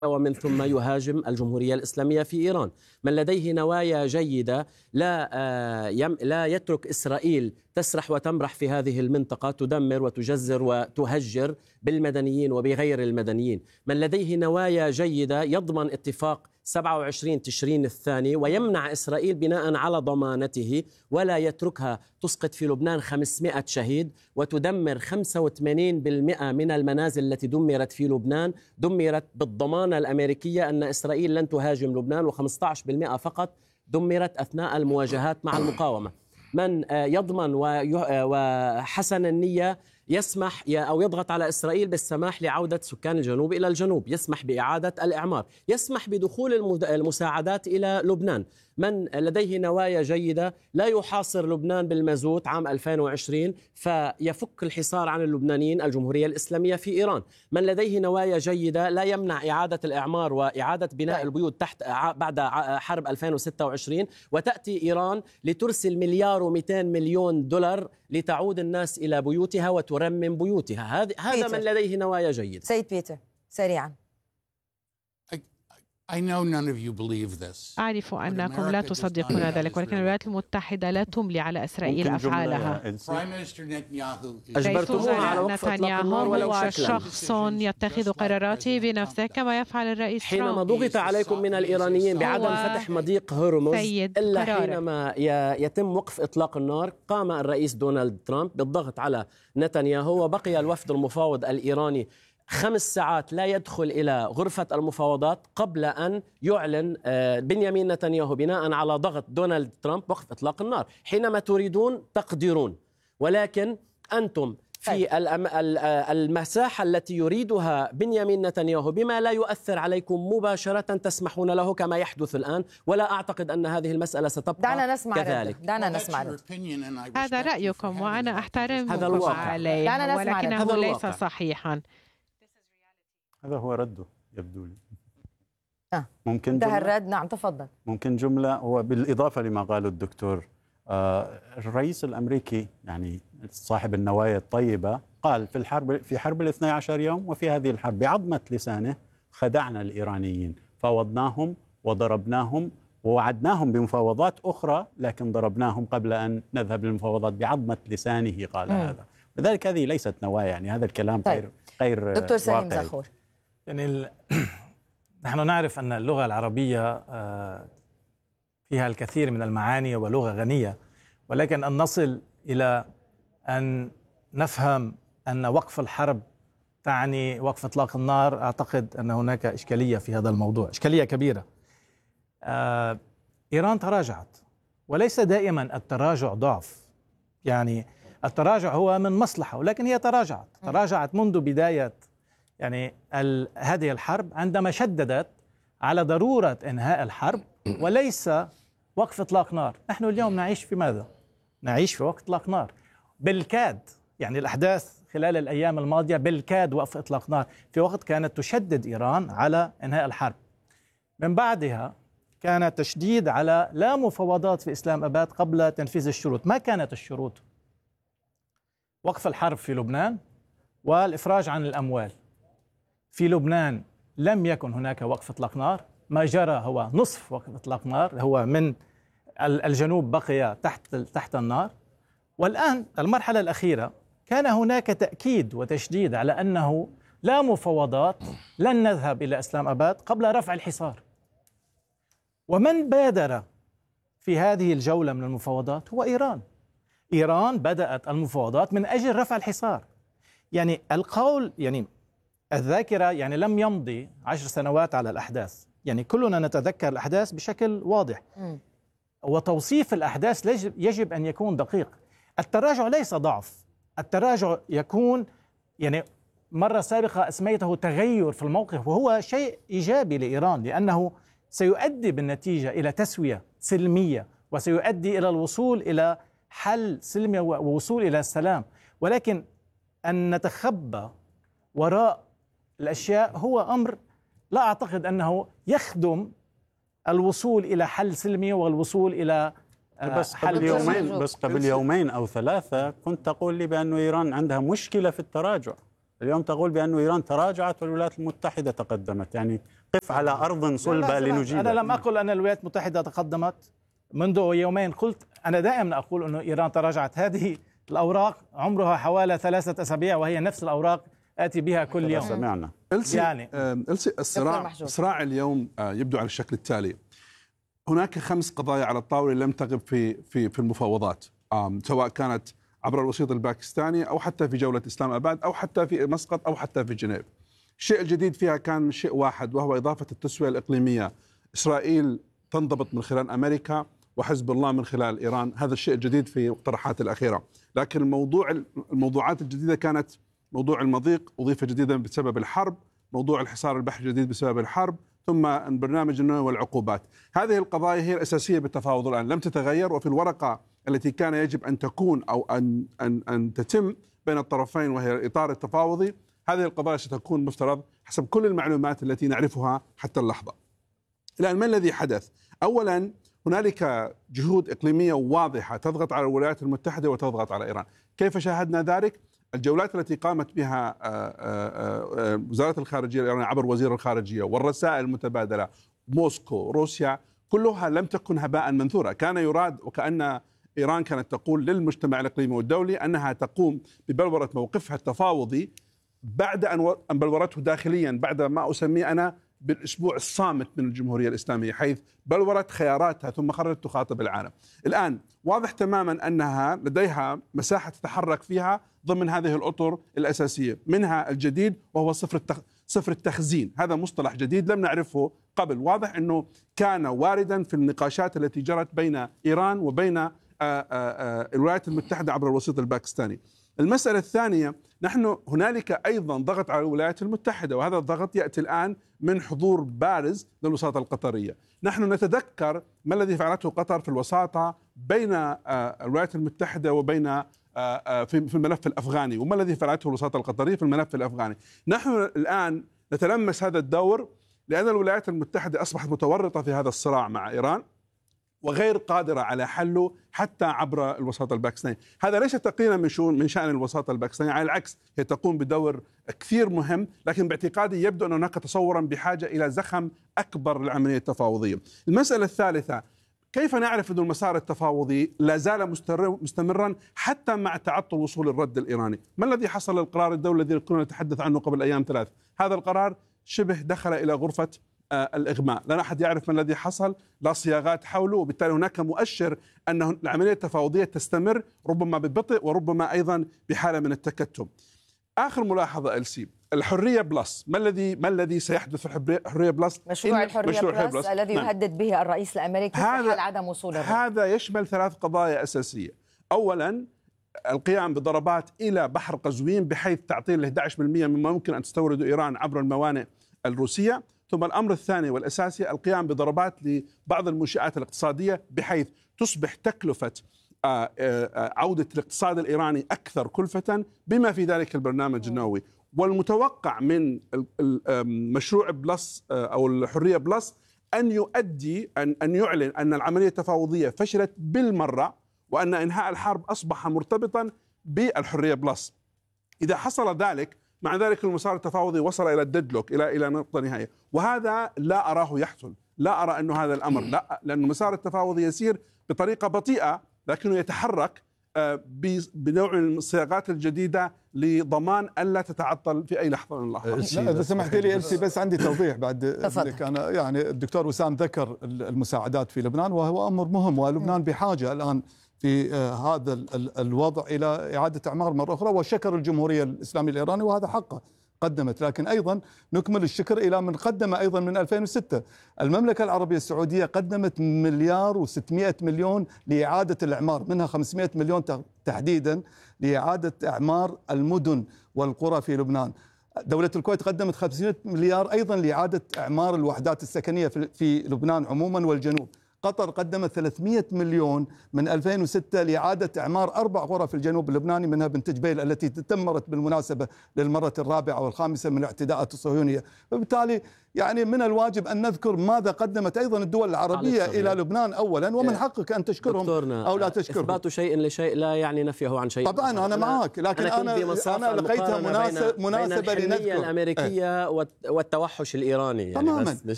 ومن ثم يهاجم الجمهورية الإسلامية في إيران. من لديه نوايا جيدة لا يترك إسرائيل تسرح وتمرح في هذه المنطقة، تدمر وتجزر وتهجر بالمدنيين وبغير المدنيين. من لديه نوايا جيدة يضمن اتفاق 27 تشرين الثاني ويمنع إسرائيل بناء على ضمانته، ولا يتركها تسقط في لبنان 500 شهيد وتدمر 85% من المنازل التي دمرت في لبنان دمرت بالضمانة الأمريكية أن إسرائيل لن تهاجم لبنان، و15% فقط دمرت أثناء المواجهات مع المقاومة. من يضمن وحسن النية يسمح أو يضغط على إسرائيل بالسماح لعودة سكان الجنوب إلى الجنوب، يسمح بإعادة الإعمار، يسمح بدخول المساعدات إلى لبنان. من لديه نوايا جيدة لا يحاصر لبنان بالمازوت عام 2020 فيفك الحصار عن اللبنانيين الجمهورية الإسلامية في إيران. من لديه نوايا جيدة لا يمنع إعادة الإعمار وإعادة بناء البيوت بعد حرب 2026، وتأتي إيران لترسل $1,200,000,000 لتعود الناس إلى بيوتها وترمم بيوتها. هذا من لديه نوايا جيدة. سيد بيتر سريعا. أعرف أنكم لا تصدقون ذلك، ولكن الولايات المتحدة لا تملي على إسرائيل أفعالها. أجبرتموها على وقف إطلاق النار ولو هو شخص يتخذ قراراته بنفسه كما يفعل الرئيس ترامب. حينما ضغط عليكم من الإيرانيين بعدم فتح مضيق هرمز إلا حينما يتم وقف إطلاق النار قام الرئيس دونالد ترامب بالضغط على نتنياهو، وبقي الوفد المفاوض الإيراني 5 ساعات لا يدخل إلى غرفة المفاوضات قبل أن يعلن بنيامين نتنياهو بناء على ضغط دونالد ترامب وقف إطلاق النار. حينما تريدون تقدرون، ولكن أنتم في المساحة التي يريدها بنيامين نتنياهو بما لا يؤثر عليكم مباشرة تسمحون له كما يحدث الآن، ولا أعتقد أن هذه المسألة ستبقى كذلك. دعنا نسمع هذا رأيكم وأنا أحترمكم عليه، ولكنه ليس صحيحا. هذا هو رده يبدو لي. ممكن ده الرد. نعم تفضل. ممكن جملة، هو بالإضافة لما قاله الدكتور، الرئيس الأمريكي يعني صاحب النوايا الطيبة قال في حرب 12 يوم وفي هذه الحرب بعظمة لسانه خدعنا الإيرانيين، فاوضناهم وضربناهم ووعدناهم بمفاوضات أخرى، لكن ضربناهم قبل أن نذهب للمفاوضات بعظمة لسانه قال هذا. لذلك هذه ليست نوايا، يعني هذا الكلام غير دكتور سليم زخور. يعني نحن نعرف أن اللغة العربية فيها الكثير من المعاني ولغة غنية، ولكن أن نصل إلى أن نفهم أن وقف الحرب تعني وقف إطلاق النار، أعتقد أن هناك إشكالية في هذا الموضوع، إشكالية كبيرة. إيران تراجعت، وليس دائما التراجع ضعف، يعني التراجع هو من مصلحة، ولكن هي تراجعت منذ بداية يعني هذه الحرب عندما شددت على ضرورة إنهاء الحرب وليس وقف إطلاق نار. نحن اليوم نعيش في ماذا؟ نعيش في وقت إطلاق نار بالكاد، يعني الأحداث خلال الأيام الماضية بالكاد وقف إطلاق نار في وقت كانت تشدد إيران على إنهاء الحرب. من بعدها كان تشديد على لا مفاوضات في إسلام أباد قبل تنفيذ الشروط. ما كانت الشروط؟ وقف الحرب في لبنان والإفراج عن الأموال. في لبنان لم يكن هناك وقف إطلاق نار، ما جرى هو نصف وقف إطلاق نار، هو من الجنوب بقي تحت النار. والآن المرحلة الأخيرة كان هناك تأكيد وتشديد على أنه لا مفاوضات، لن نذهب إلى إسلام أباد قبل رفع الحصار. ومن بادر في هذه الجولة من المفاوضات هو إيران. إيران بدأت المفاوضات من أجل رفع الحصار. يعني القول، يعني الذاكرة، يعني لم يمضي 10 سنوات على الأحداث، يعني كلنا نتذكر الأحداث بشكل واضح، وتوصيف الأحداث يجب أن يكون دقيق. التراجع ليس ضعف، التراجع يكون، يعني مرة سابقة أسميته تغير في الموقف، وهو شيء إيجابي لإيران لأنه سيؤدي بالنتيجة إلى تسوية سلمية، وسيؤدي إلى الوصول إلى حل سلمي ووصول إلى السلام. ولكن أن نتخبى وراء الأشياء هو أمر لا أعتقد أنه يخدم الوصول إلى حل سلمي والوصول إلى قبل يومين أو 3 كنت تقول لي بأن إيران عندها مشكلة في التراجع. اليوم تقول بأن إيران تراجعت والولايات المتحدة تقدمت. يعني قف على أرض صلبة لنجيب. أنا لم أقل أن الولايات المتحدة تقدمت. منذ يومين قلت أنا دائما أقول أن إيران تراجعت. هذه الأوراق عمرها حوالي 3 أسابيع وهي نفس الأوراق آتي بها كل يوم. سمعنا. يعني الصراع اليوم يبدو على الشكل التالي. هناك 5 قضايا على الطاولة لم تغب في المفاوضات، سواء كانت عبر الوسيط الباكستاني أو حتى في جولة إسلام أباد أو حتى في مسقط أو حتى في جنيف. الشيء الجديد فيها كان شيء واحد، وهو إضافة التسوية الإقليمية. إسرائيل تنضبط من خلال أمريكا وحزب الله من خلال إيران. هذا الشيء الجديد في المقترحات الأخيرة. لكن الموضوعات الجديدة كانت موضوع المضيق أضيف جديدا بسبب الحرب، موضوع الحصار البحري جديد بسبب الحرب، ثم البرنامج النووي والعقوبات. هذه القضايا هي الأساسية بالتفاوض الآن، لم تتغير. وفي الورقة التي كان يجب أن تكون أو أن تتم بين الطرفين وهي الإطار التفاوضي، هذه القضايا ستكون مفترض حسب كل المعلومات التي نعرفها حتى اللحظة. الآن ما الذي حدث؟ أولا هنالك جهود إقليمية واضحة تضغط على الولايات المتحدة وتضغط على إيران. كيف شاهدنا ذلك؟ الجولات التي قامت بها وزارة الخارجية الإيرانية عبر وزير الخارجية والرسائل المتبادلة موسكو روسيا كلها لم تكن هباء منثورا. كان يراد وكأن إيران كانت تقول للمجتمع الإقليمي والدولي أنها تقوم ببلورة موقفها التفاوضي بعد أن بلورته داخليا، بعد ما أسميه أنا بالأسبوع الصامت من الجمهورية الإسلامية، حيث بلورت خياراتها ثم خرجت تخاطب العالم. الآن واضح تماما أنها لديها مساحة تتحرك فيها ضمن هذه الأطر الأساسية، منها الجديد وهو صفر التخزين. هذا مصطلح جديد لم نعرفه قبل. واضح أنه كان واردا في النقاشات التي جرت بين إيران وبين الولايات المتحدة عبر الوسيط الباكستاني. المسألة الثانية، نحن هنالك أيضا ضغط على الولايات المتحدة، وهذا الضغط يأتي الآن من حضور بارز للوساطة القطرية. نحن نتذكر ما الذي فعلته قطر في الوساطة بين الولايات المتحدة وبين في الملف الأفغاني، وما الذي فعلته الوساطة القطرية في الملف الأفغاني. نحن الآن نتلمس هذا الدور لأن الولايات المتحدة أصبحت متورطة في هذا الصراع مع إيران وغير قادرة على حله حتى عبر الوساطة الباكستانية. هذا ليس تقليلا من شأن الوساطة الباكستانية، على العكس هي تقوم بدور كثير مهم، لكن باعتقادي يبدو أن هناك تصورا بحاجة إلى زخم أكبر للعملية التفاوضية. المسألة الثالثة، كيف نعرف أن المسار التفاوضي لا زال مستمرا حتى مع تعطل وصول الرد الإيراني؟ ما الذي حصل للقرار الدولي الذي كنا نتحدث عنه قبل أيام 3؟ هذا القرار شبه دخل إلى غرفة الإغماء، لا أحد يعرف ما الذي حصل، لا صياغات حوله، وبالتالي هناك مؤشر أن العملية التفاوضية تستمر ربما ببطء وربما أيضا بحالة من التكتم. آخر ملاحظة ألسي، الحرية بلس، ما الذي سيحدث في الحرية بلس؟ مشروع الحرية بلس الذي يهدد به الرئيس الأمريكي في حال عدم وصول الرد. هذا يشمل 3 قضايا أساسية. أولا القيام بضربات إلى بحر قزوين بحيث تعطيل 11% مما ممكن أن تستورد إيران عبر الموانئ الروسية. ثم الأمر الثاني والأساسي القيام بضربات لبعض المنشآت الاقتصادية بحيث تصبح تكلفة عودة الاقتصاد الإيراني أكثر كلفة بما في ذلك البرنامج النووي. والمتوقع من مشروع بلس أو الحرية بلس أن يؤدي أن يعلن أن العملية التفاوضية فشلت بالمرة وأن إنهاء الحرب أصبح مرتبطا بالحرية بلس. إذا حصل ذلك، مع ذلك المسار التفاوضي وصل إلى الديدلوك، إلى نقطة نهائية، وهذا لا أراه يحصل. لا أرى أنه هذا الأمر، لا، لأن المسار التفاوضي يسير بطريقة بطيئة لكنه يتحرك بنوع من الصياغات الجديدة لضمان ألا تتعطل في أي لحظة من اللحظات. إذا سمحت لي ألسي، بس عندي توضيح بعد ذلك. أنا يعني الدكتور وسام ذكر المساعدات في لبنان وهو أمر مهم، ولبنان بحاجة الآن في هذا الوضع إلى إعادة أعمار مرة أخرى، وشكر الجمهورية الإسلامية الإيرانية وهذا حقه قدمت. لكن أيضا نكمل الشكر إلى من قدم أيضا من 2006. المملكة العربية السعودية قدمت 1,600,000,000 لإعادة الإعمار، منها 500 مليون تحديدا لإعادة إعمار المدن والقرى في لبنان. دولة الكويت قدمت 500 مليار أيضا لإعادة إعمار الوحدات السكنية في لبنان عموما والجنوب. قطر قدمت 300 مليون من 2006 لإعادة إعمار 4 قرى في الجنوب اللبناني، منها بنت جبيل التي تدمرت بالمناسبة للمرة الرابعة والخامسة من الاعتداءات الصهيونية. وبالتالي يعني من الواجب أن نذكر ماذا قدمت أيضا الدول العربية إلى لبنان أولا، ومن حقك أن تشكرهم أو لا تشكرهم. إثبات شيء لشيء لا يعني نفيه عن شيء. طبعا أنا معك، لكن أنا لقيتها مناسبة بين الحنية الأمريكية والتوحش الإيراني يعني. تماما.